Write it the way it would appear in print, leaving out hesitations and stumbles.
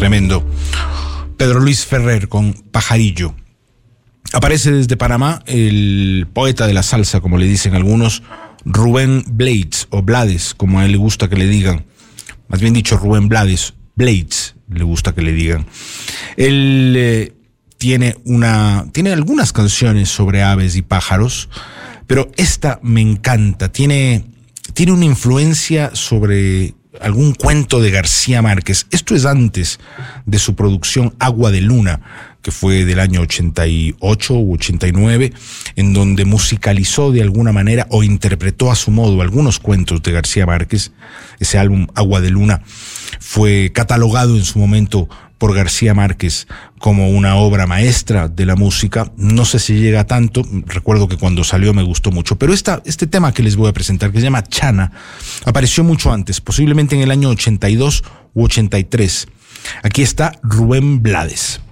tremendo. Pedro Luis Ferrer con Pajarillo. Aparece desde Panamá el poeta de la salsa, como le dicen algunos, Rubén Blades, o Blades, como a él le gusta que le digan. Más bien dicho, Rubén Blades le gusta que le digan. Él tiene algunas canciones sobre aves y pájaros, pero esta me encanta. Tiene una influencia sobre algún cuento de García Márquez. Esto es antes de su producción Agua de Luna, que fue del año 88 u 89, en donde musicalizó de alguna manera o interpretó a su modo algunos cuentos de García Márquez. Ese álbum Agua de Luna fue catalogado en su momento por García Márquez como una obra maestra de la música. No sé si llega tanto, recuerdo que cuando salió me gustó mucho, pero este tema que les voy a presentar, que se llama Chana, apareció mucho antes, posiblemente en el año 82 u 83. Aquí está Rubén Blades.